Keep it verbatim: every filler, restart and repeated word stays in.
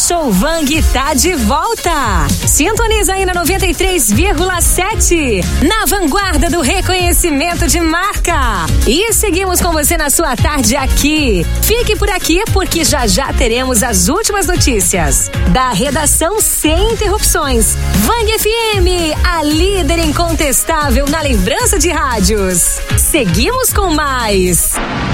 Show Vang tá de volta. Sintoniza aí na noventa e três vírgula sete, na vanguarda do reconhecimento de marca. E seguimos com você na sua tarde aqui. Fique por aqui porque já já teremos as últimas notícias da redação sem interrupções. Vang F M, a líder incontestável na lembrança de rádios. Seguimos com mais.